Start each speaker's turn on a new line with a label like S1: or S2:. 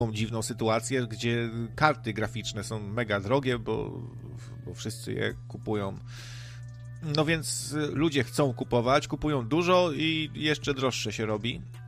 S1: dziwną sytuację, gdzie karty graficzne są mega drogie, bo wszyscy je kupują. No więc ludzie chcą kupować, kupują dużo i jeszcze droższe się robi.